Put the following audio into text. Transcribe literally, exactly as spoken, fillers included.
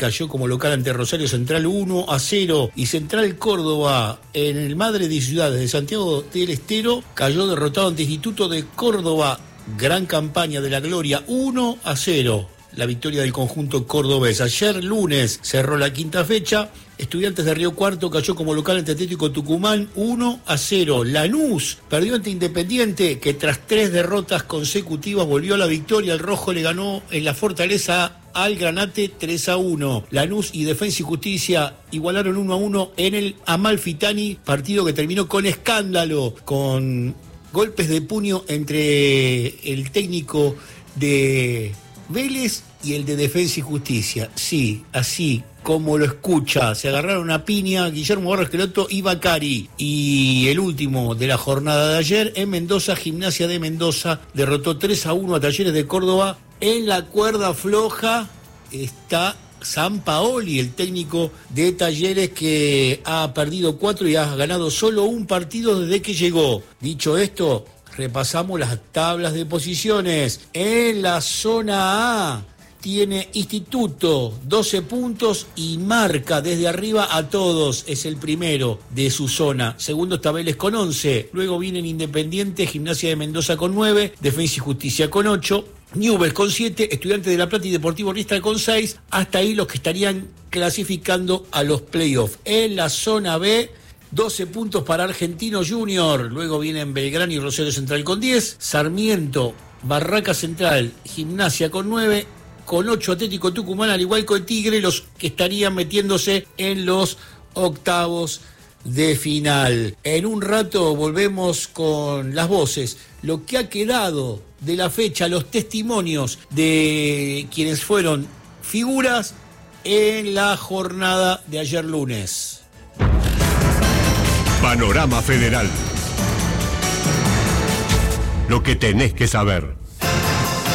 cayó como local ante Rosario Central uno a cero. Y Central Córdoba, en el Madre de Ciudades de Santiago del Estero, cayó derrotado ante Instituto de Córdoba. Gran campaña de la Gloria, uno a cero. La victoria del conjunto cordobés. Ayer lunes cerró la quinta fecha. Estudiantes de Río Cuarto cayó como local ante Atlético Tucumán uno a cero. Lanús perdió ante Independiente, que tras tres derrotas consecutivas volvió a la victoria. El rojo le ganó en la Fortaleza al Granate tres a uno. Lanús y Defensa y Justicia igualaron uno a uno en el Amalfitani, partido que terminó con escándalo, con golpes de puño entre el técnico de Vélez y el de Defensa y Justicia. Sí, así como lo escucha, se agarraron a piña Guillermo Barros Esqueloto y Bacari. Y el último de la jornada de ayer, en Mendoza, Gimnasia de Mendoza derrotó tres a uno a Talleres de Córdoba. En la cuerda floja está Sampaoli, el técnico de Talleres, que ha perdido cuatro y ha ganado solo un partido desde que llegó. Dicho esto, repasamos las tablas de posiciones. En la zona A tiene Instituto doce puntos y marca desde arriba a todos. Es el primero de su zona. Segundo está Vélez con once. Luego vienen Independiente, Gimnasia de Mendoza con nueve, Defensa y Justicia con ocho, Newell's con siete, Estudiantes de La Plata y Deportivo Riestra con seis. Hasta ahí los que estarían clasificando a los playoffs. En la zona B, doce puntos para Argentino Junior. Luego vienen Belgrano y Rosario Central con diez. Sarmiento, Barraca Central, Gimnasia con nueve. Con ocho Atlético Tucumán, al igual que el Tigre, los que estarían metiéndose en los octavos de final. En un rato volvemos con las voces, lo que ha quedado de la fecha, los testimonios de quienes fueron figuras en la jornada de ayer lunes. Panorama Federal. Lo que tenés que saber.